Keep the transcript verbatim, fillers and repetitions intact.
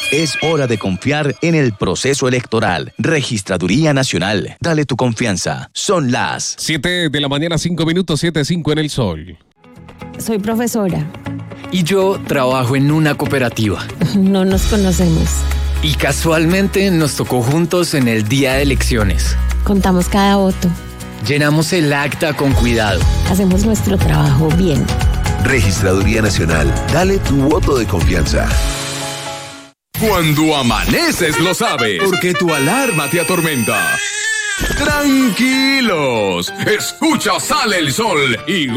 Es hora de confiar en el proceso electoral. Registraduría Nacional. Dale tu confianza. Son las siete de la mañana, cinco minutos, siete cinco en el Sol. Soy profesora. Y yo trabajo en una cooperativa. No nos conocemos. Y casualmente nos tocó juntos en el día de elecciones. Contamos cada voto. Llenamos el acta con cuidado. Hacemos nuestro trabajo bien. Registraduría Nacional. Dale tu voto de confianza. Cuando amaneces lo sabes, porque tu alarma te atormenta. Tranquilos, escucha Sale el Sol y